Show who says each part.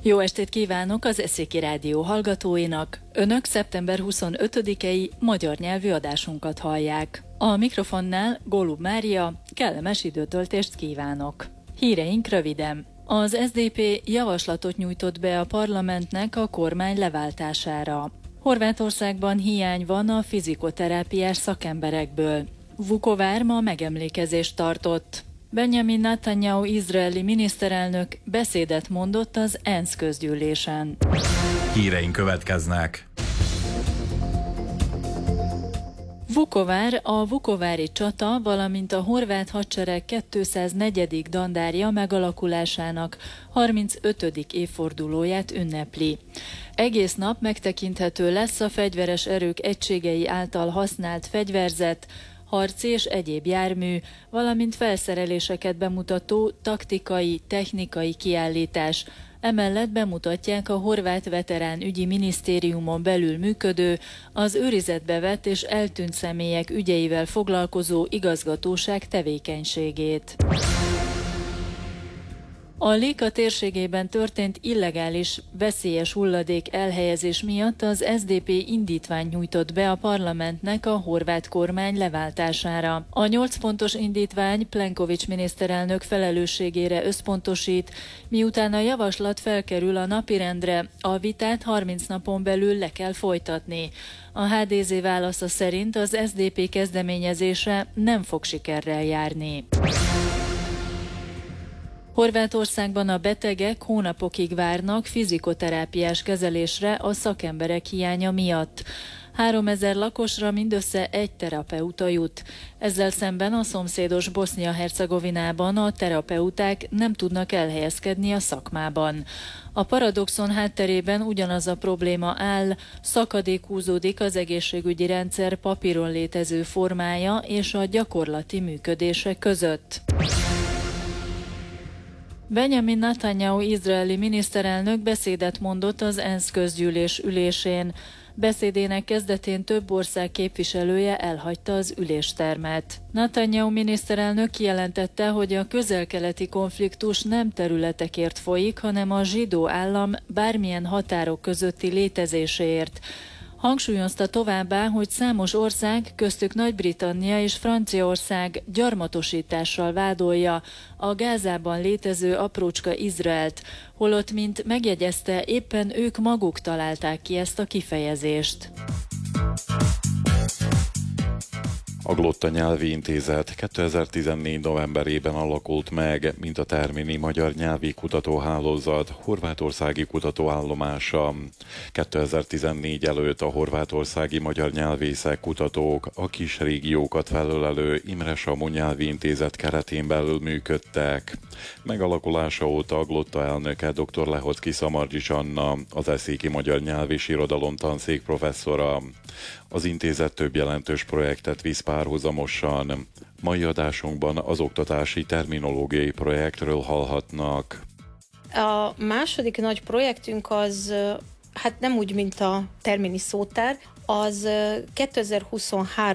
Speaker 1: Jó estét kívánok az Eszéki Rádió hallgatóinak! Önök szeptember 25-i magyar nyelvű adásunkat hallják. A mikrofonnál Golub Mária, kellemes időtöltést kívánok! Híreink röviden. Az SDP javaslatot nyújtott be a parlamentnek a kormány leváltására. Horvátországban hiány van a fizikoterápiás szakemberekből. Vukovár ma megemlékezést tartott. Benjamin Netanyahu izraeli miniszterelnök beszédet mondott az ENSZ közgyűlésen.
Speaker 2: Híreink következnek.
Speaker 1: Vukovár, a vukovári csata, valamint a horvát hadsereg 204. dandárja megalakulásának 35. évfordulóját ünnepli. Egész nap megtekinthető lesz a fegyveres erők egységei által használt fegyverzet, harci és egyéb jármű, valamint felszereléseket bemutató taktikai, technikai kiállítás. Emellett bemutatják a horvát veterán ügyi minisztériumon belül működő, az őrizetbe vett és eltűnt személyek ügyeivel foglalkozó igazgatóság tevékenységét. A Léka térségében történt illegális, veszélyes hulladék elhelyezés miatt az SDP indítványt nyújtott be a parlamentnek a horvát kormány leváltására. A 8 pontos indítvány Plenković miniszterelnök felelősségére összpontosít, miután a javaslat felkerül a napirendre, a vitát 30 napon belül le kell folytatni. A HDZ válasza szerint az SDP kezdeményezése nem fog sikerrel járni. Horvátországban a betegek hónapokig várnak fizikoterápiás kezelésre a szakemberek hiánya miatt. 3000 lakosra mindössze egy terapeuta jut. Ezzel szemben a szomszédos Bosznia-Hercegovinában a terapeuták nem tudnak elhelyezkedni a szakmában. A paradoxon hátterében ugyanaz a probléma áll, szakadék húzódik az egészségügyi rendszer papíron létező formája és a gyakorlati működése között. Benjamin Netanyahu izraeli miniszterelnök beszédet mondott az ENSZ közgyűlés ülésén. Beszédének kezdetén több ország képviselője elhagyta az üléstermet. Netanyahu miniszterelnök kijelentette, hogy a közel-keleti konfliktus nem területekért folyik, hanem a zsidó állam bármilyen határok közötti létezéséért. Hangsúlyozta továbbá, hogy számos ország, köztük Nagy-Britannia és Franciaország gyarmatosítással vádolja a Gázában létező aprócska Izraelt, holott, mint megjegyezte, éppen ők maguk találták ki ezt a kifejezést.
Speaker 3: A Glotta Nyelvi Intézet 2014. novemberében alakult meg, mint a Termini Magyar Nyelvi Kutatóhálózat horvátországi kutatóállomása. 2014 előtt a horvátországi magyar nyelvészek, kutatók a kis régiókat felölelő Imre Samu Nyelvi Intézet keretén belül működtek. Megalakulása óta a Glotta elnöke dr. Lehocki Szamardzsics Anna, az Eszéki Magyar Nyelv és Irodalom Tanszék professzora. Az intézet több jelentős projektet visz párhuzamosan. Mai adásunkban az oktatási terminológiai projektről hallhatnak.
Speaker 4: A második nagy projektünk az, hát nem úgy, mint a Termini szótár, az 2023